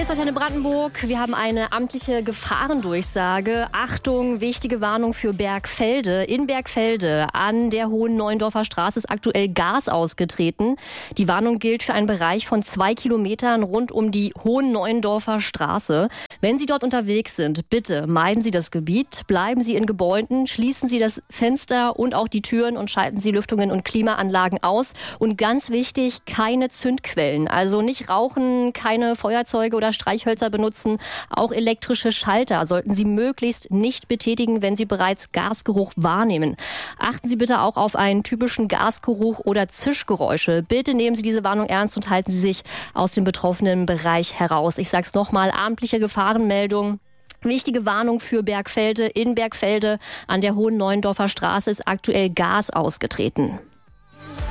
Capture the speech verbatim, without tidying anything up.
Hier ist Antenne Brandenburg. Wir haben eine amtliche Gefahrendurchsage. Achtung, wichtige Warnung für Bergfelde. In Bergfelde an der Hohen Neuendorfer Straße ist aktuell Gas ausgetreten. Die Warnung gilt für einen Bereich von zwei Kilometern rund um die Hohen Neuendorfer Straße. Wenn Sie dort unterwegs sind, bitte meiden Sie das Gebiet, bleiben Sie in Gebäuden, schließen Sie das Fenster und auch die Türen und schalten Sie Lüftungen und Klimaanlagen aus. Und ganz wichtig, keine Zündquellen. Also nicht rauchen, keine Feuerzeuge oder Streichhölzer benutzen. Auch elektrische Schalter sollten Sie möglichst nicht betätigen, wenn Sie bereits Gasgeruch wahrnehmen. Achten Sie bitte auch auf einen typischen Gasgeruch oder Zischgeräusche. Bitte nehmen Sie diese Warnung ernst und halten Sie sich aus dem betroffenen Bereich heraus. Ich sage es nochmal, amtliche Gefahrenmeldung. Wichtige Warnung für Bergfelde. In Bergfelde an der Hohen Neuendorfer Straße ist aktuell Gas ausgetreten.